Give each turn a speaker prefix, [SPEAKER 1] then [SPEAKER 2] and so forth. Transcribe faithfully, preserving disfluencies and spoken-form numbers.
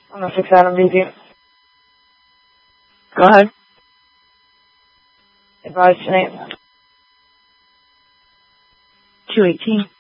[SPEAKER 1] one oh six Adam B P. Go ahead. Advise tonight.
[SPEAKER 2] two eighteen.